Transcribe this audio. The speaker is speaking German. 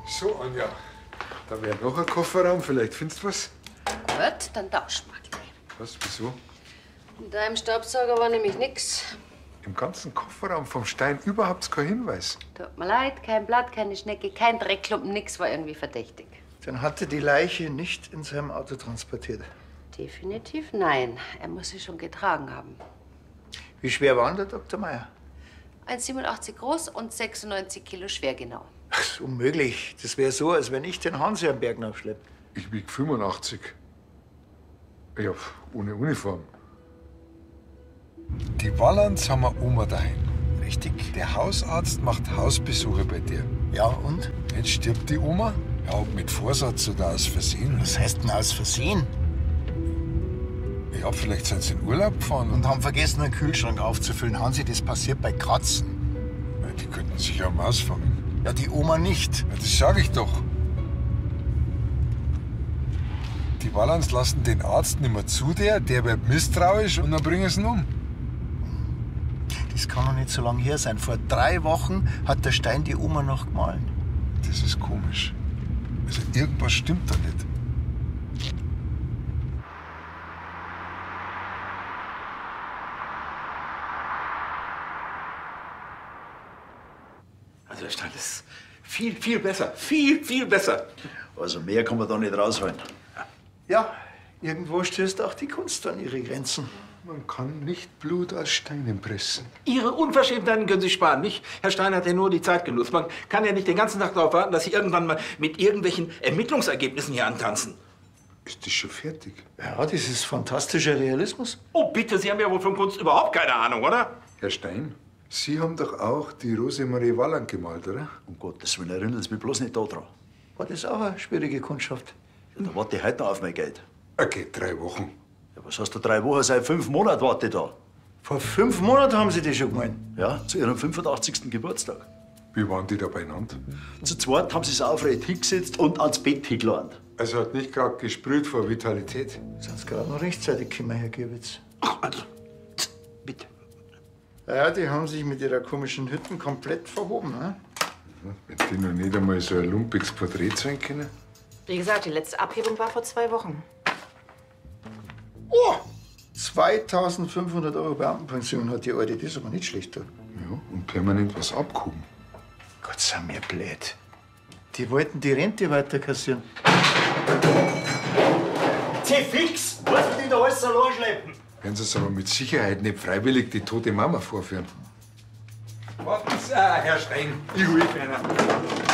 So, Anja, da wäre noch ein Kofferraum. Vielleicht findest du was? Gut, dann tauschen wir gleich. Was, wieso? In deinem Staubsauger war nämlich nix. Im ganzen Kofferraum vom Stein überhaupt kein Hinweis. Tut mir leid, kein Blatt, keine Schnecke, kein Dreckklumpen, nix war irgendwie verdächtig. Dann hat er die Leiche nicht in seinem Auto transportiert. Definitiv nein. Er muss sie schon getragen haben. Wie schwer war denn der Dr. Meier? 1,87 groß und 96 Kilo schwer genau. Das ist unmöglich. Das wäre so, als wenn ich den Hansi am Berg aufschleppe. Ich wieg 85. Ja, ohne Uniform. Die Wallands haben eine Oma daheim. Richtig. Der Hausarzt macht Hausbesuche bei dir. Ja, und? Jetzt stirbt die Oma. Ja, ob mit Vorsatz oder aus Versehen. Was heißt denn aus Versehen? Ja, vielleicht sind sie in Urlaub gefahren Und haben vergessen, einen Kühlschrank aufzufüllen. Hansi, das passiert bei Katzen. Ja, die könnten sich ja Maus fangen. Ja, die Oma nicht. Ja, das sag ich doch. Die Wallands lassen den Arzt nicht mehr zu der wird misstrauisch und dann bringen sie ihn um. Das kann doch nicht so lange her sein. Vor 3 Wochen hat der Stein die Oma noch gemahlen. Das ist komisch. Also irgendwas stimmt da nicht. Also der Stein ist viel, viel besser. Viel, viel besser. Also mehr kann man da nicht rausholen. Ja, irgendwo stößt auch die Kunst an ihre Grenzen. Man kann nicht Blut aus Steinen pressen. Ihre Unverschämtheiten können Sie sparen, nicht? Herr Stein hat ja nur die Zeit genutzt. Man kann ja nicht den ganzen Tag darauf warten, dass Sie irgendwann mal mit irgendwelchen Ermittlungsergebnissen hier antanzen. Ist das schon fertig? Ja, das ist fantastischer Realismus. Oh bitte, Sie haben ja wohl von Kunst überhaupt keine Ahnung, oder? Herr Stein, Sie haben doch auch die Rosemarie Walland gemalt, oder? Um Gottes Willen, erinnern Sie mich bloß nicht da dran. War das auch eine schwierige Kundschaft? Ja, da warte ich heute noch auf mein Geld. Okay, 3 Wochen. Ja, was hast du 3 Wochen? Seit 5 Monaten warte ich da. Vor 5 Monaten haben Sie das schon gemeint. Ja, zu Ihrem 85. Geburtstag. Wie waren die da beieinander? Zu zweit haben sie es aufrecht hingesetzt und ans Bett hingeladen. Also hat nicht gerade gesprüht vor Vitalität. Sind Sie gerade noch rechtzeitig gekommen, Herr Gewitz? Ach, also, bitte. Ja, die haben sich mit ihrer komischen Hütten komplett verhoben, ne? Wenn die noch nicht einmal so ein lumpiges Porträt sein können. Wie gesagt, die letzte Abhebung war vor 2 Wochen. Oh! 2.500 € Beamtenpension hat die Alte, das ist aber nicht schlecht. Da. Ja, und permanent was abgehoben. Gott sei mir blöd. Die wollten die Rente weiter kassieren. Fix! Was will die da alles allein schleppen? Werden sie es aber mit Sicherheit nicht freiwillig die tote Mama vorführen. Warten Sie, Herr Stein. Ich rufe Ihnen.